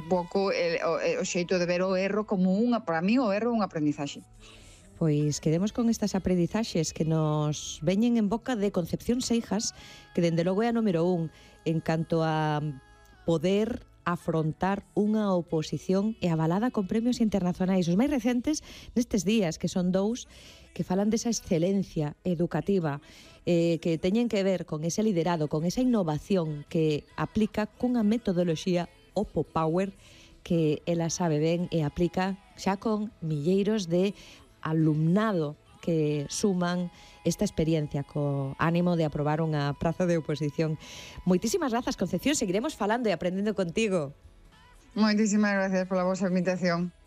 un pouco o xeito de ver o erro como para mí o erro é un aprendizaxe. Pois quedemos con estas aprendizaxes que nos veñen en boca de Concepción Seijas, que dende logo é a número 1 en canto a poder afrontar unha oposición e avalada con premios internacionais. Os máis recentes nestes días, que son 2, que falan desa excelencia educativa, que teñen que ver con ese liderado, con esa innovación que aplica cunha metodoloxía Oppo Power que ela sabe ben e aplica xa con milleiros de alumnado que suman esta experiencia co ánimo de aprobar unha praza de oposición. Moitísimas grazas, Concepción, seguiremos falando e aprendendo contigo. Moitísimas gracias pola vosa invitación.